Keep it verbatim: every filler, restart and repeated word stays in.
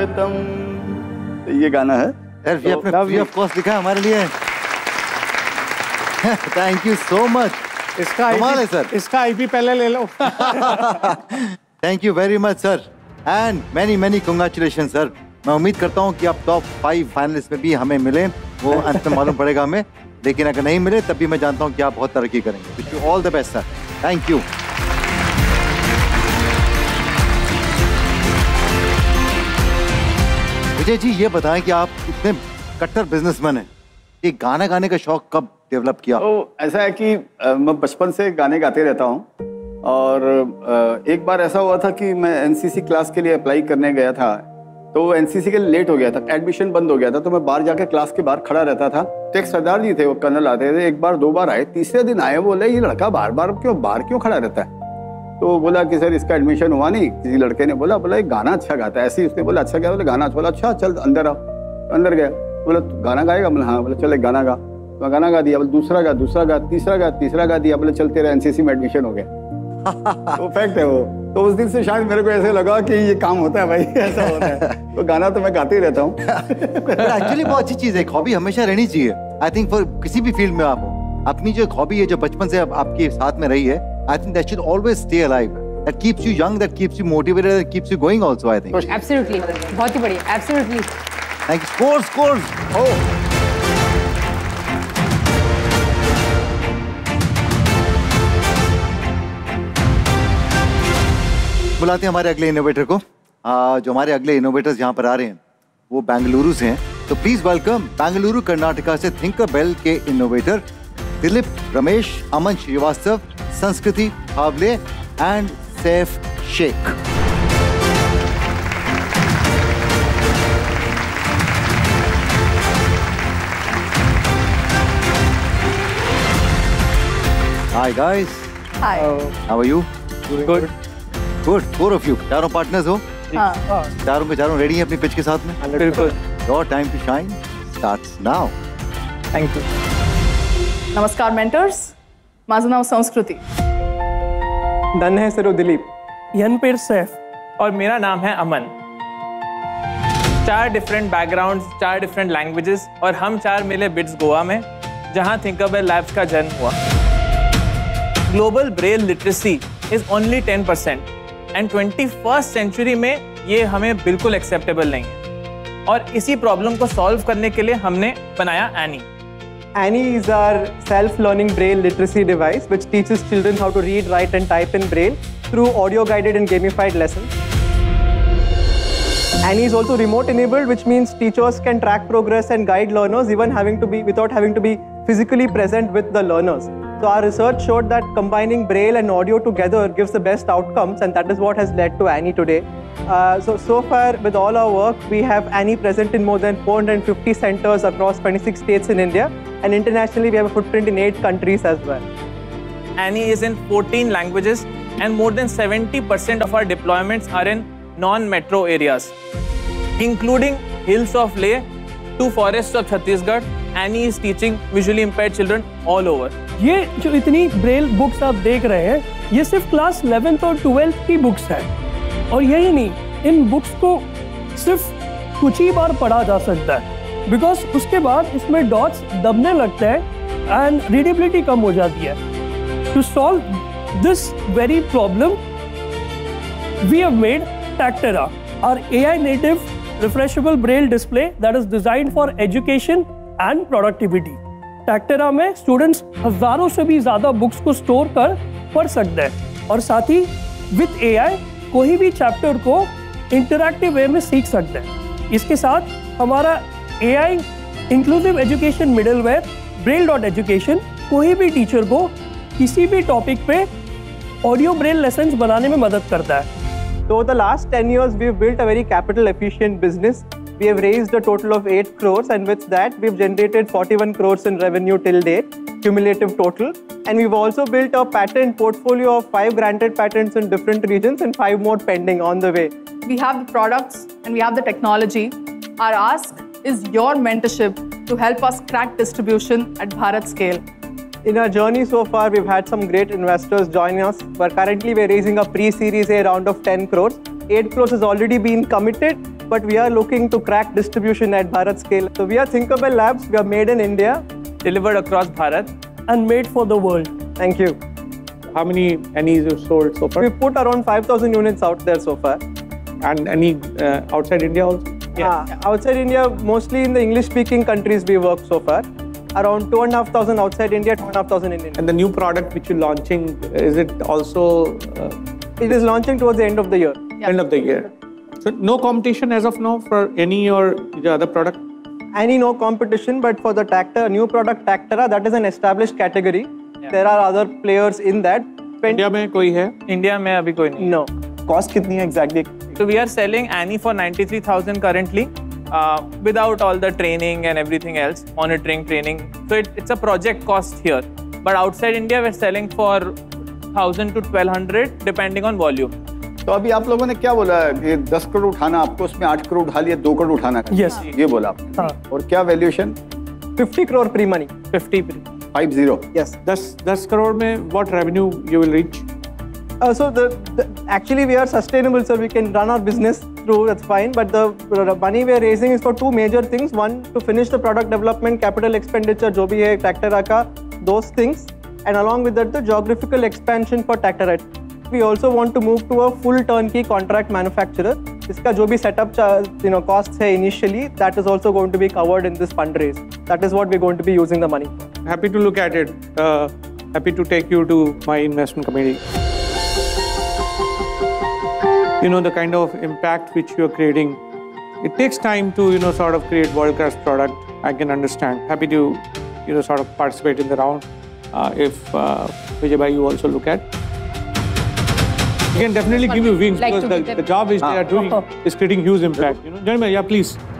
स्वागतम, ये गाना है सर। ये आपने फ्री ऑफ कॉस्ट लिखा हमारे लिए। Thank you so much. इसका कमाल है सर, इसका आईपी पहले ले लो। Thank you very much sir and many many congratulation sir. मैं उम्मीद करता हूँ कि आप टॉप फाइव फाइनलिस्ट में भी हमें मिले, वो अंत में मालूम पड़ेगा हमें, लेकिन अगर नहीं मिले तब भी मैं जानता हूँ कि आप बहुत तरक्की करेंगे। Wish you all the best sir. Thank you. Vijay ji ये बताएं कि आप इतने कट्टर बिजनेसमैन हैं, ये गाना गाने का शौक कब डेवलप किया? तो ऐसा है कि आ, मैं बचपन से गाने गाते रहता हूँ और आ, एक बार ऐसा हुआ था कि मैं एनसीसी क्लास के लिए अप्लाई करने गया था, तो एनसीसी के लिए लेट हो गया था, एडमिशन बंद हो गया था, तो मैं बाहर जाकर क्लास के बाहर खड़ा रहता था। तो एक सरदार जी थे, वो कर्नल आते थे, एक बार दो बार आए, तीसरे दिन आए, बोले ये लड़का बार बार क्यों बाहर क्यों खड़ा रहता है? तो बोला कि सर इसका एडमिशन हुआ नहीं। किसी लड़के ने बोला बोला ये गाना अच्छा गाता है, ऐसे ही उसने बोला अच्छा क्या? बोला गाना अच्छा। बोला अच्छा चल अंदर आओ। तो अंदर गया, बोला गाना गाएगा? बोला हाँ। बोला चल गाना गा। तो गाना गा दिया। बोले दूसरा गा, दूसरा गा, तीसरा गा, तीसरा गा दिया। बोले चल तेरा एनसीसी में एडमिशन हो गया। तो फैक्ट है वो। तो उस दिन से शायद मेरे को ऐसे लगा कि ये काम होता है भाई, ऐसा होता है। तो गाना तो मैं गाते ही रहता हूँ। एक्चुअली बहुत अच्छी चीज है, हॉबी हमेशा रहनी चाहिए। आई थिंक फॉर किसी भी फील्ड में आप हो, अपनी जो हॉबी है जो बचपन से आपके साथ में रही है, I think that should always stay alive. That keeps you young, that keeps you motivated, that keeps you going also, I think. Absolutely, बहुत ही बढ़िया, absolutely. Thank you. Scores, scores. Oh. बुलाते हैं हमारे अगले इनोवेटर को। आ, जो हमारे अगले इनोवेटर्स यहाँ पर आ रहे हैं वो बेंगलुरु से हैं, तो प्लीज वेलकम बेंगलुरु कर्नाटका से थिंकरबेल के इनोवेटर दिलीप रमेश, अमन श्रीवास्तव, संस्कृति हावले and Saif Sheikh. Hi guys. Hi. How are you? Good. Good. Four of you. चारों पार्टनर्स हो? हाँ. चारों के चारों रेडी हैं अपनी पिच के साथ में? बिल्कुल. Your time to shine starts now. Thank you. नमस्कार मेंटर्स. माझं नाव संस्कृती. डन है सर दिलीप. यनपीर सैफ और मेरा नाम है अमन। चार डिफरेंट बैकग्राउंड्स, चार डिफरेंट लैंग्वेजेस और हम चार मिले बिट्स गोवा में, जहां थिंकरबेल लैब्स का जन्म हुआ। Global Braille literacy is only ten percent and twenty first century में ये हमें बिल्कुल एक्सेप्टेबल नहीं है, और इसी प्रॉब्लम को सॉल्व करने के लिए हमने बनाया any. Annie is our self-learning braille literacy device which teaches children how to read, write and type in braille through audio-guided and gamified lessons. Annie is also remote enabled, which means teachers can track progress and guide learners even having to be without having to be physically present with the learners. So our research showed that combining braille and audio together gives the best outcomes, and that is what has led to Annie today. Uh, so, so far with all our work, we have Annie present in more than four hundred fifty centers across twenty-six states in India, and internationally we have a footprint in eight countries as well. Annie is in fourteen languages and more than seventy percent of our deployments are in non-metro areas, including hills of Leh to forests of Chhattisgarh. Annie is teaching visually impaired children all over. ये जो इतनी Braille books आप देख रहे हैं, ये सिर्फ class eleventh और ट्वेल्थ की बुक्स है, और यही नहीं, इन बुक्स को सिर्फ कुछ ही बार पढ़ा जा सकता है, बिकॉज उसके बाद इसमें डॉट्स दबने लगते हैं एंड रीडेबिलिटी कम हो जाती है। To solve this very problem we have made Tactera, our A I native refreshable braille display that is designed for education and productivity. Tactera में स्टूडेंट्स हजारों से भी ज्यादा बुक्स को स्टोर कर पढ़ सकते हैं, और साथ ही विद ए आई कोई भी चैप्टर को इंटरैक्टिव वे में सीख सकते हैं। इसके साथ हमारा ए आई inclusive education middleware Braille dot education कोई भी टीचर को किसी भी टॉपिक पे ऑडियो ब्रेल लेसन्स बनाने में मदद करता है। So over the last ten years, we've built a very capital efficient business. We have raised a total of eight crores, and with that, we've generated forty-one crores in revenue till date, cumulative total. And we've also built a patent portfolio of five granted patents in different regions and five more pending on the way. We have the products and we have the technology. Our ask is your mentorship to help us crack distribution at Bharat scale. In our journey so far, we've had some great investors join us, but currently we're raising a pre-series A round of ten crores. eight crores has already been committed, but we are looking to crack distribution at Bharat scale. So we are Thinkable Labs. We are made in India, delivered across Bharat, and made for the world. Thank you. How many N Es you've sold so far? We put around five thousand units out there so far. And any uh, outside India also? Yeah. Uh, outside India, mostly in the English-speaking countries we work so far. Around two and a half thousand outside India, two and a half thousand in India. And the new product which you're launching, is it also? Uh, it is launching towards the end of the year. Yeah. End of the year. So no competition as of now for any or the other product? Any no competition, but for the Tactera, new product Tactera, that is an established category. Yeah. There are other players in that. India में कोई है? India में अभी कोई नहीं. No. Cost कितनी है exactly? So we are selling Annie for ninety-three thousand currently, uh, without all the training and everything else, monitoring, training. So it, it's a project cost here. But outside India, we're selling for one thousand to twelve hundred depending on volume. तो अभी आप लोगों ने क्या बोला कि दस करोड़ उठाना, आपको उसमें आठ करोड़ उठा लिया, दो करोड़ उठाना है? Yes. ये बोला आपने. हाँ. और क्या valuation? fifty crore pre-money. fifty pre. Five zero. Yes. ten crore में what revenue you will reach? Uh, so the, the actually we are sustainable, so we can run our business through. That's fine. But the, the money we are raising is for two major things. One, to finish the product development, capital expenditure, जो भी है Tactera का, those things, and along with that, the geographical expansion for Tactera. We also want to move to a full turnkey contract manufacturer. इसका जो भी setup you know costs है initially, that is also going to be covered in this fundraise. That is what we're going to be using the money for. Happy to look at it. Uh, happy to take you to my investment committee. You know, the kind of impact which you're creating, it takes time to, you know, sort of create world-class product. I can understand. Happy to, you know, sort of participate in the round. Uh, if uh, Vijay bhai, you also look at. We can definitely give you wings, like because the, the the job which they are doing is creating huge impact. You know, gentlemen, yeah, please.